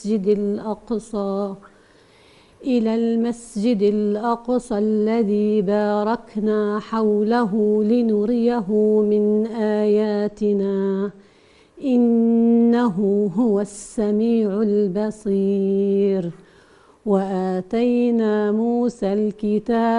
المسجد الأقصى الذي باركنا حوله لنريه من آياتنا إنه هو السميع البصير. وآتينا موسى الكتاب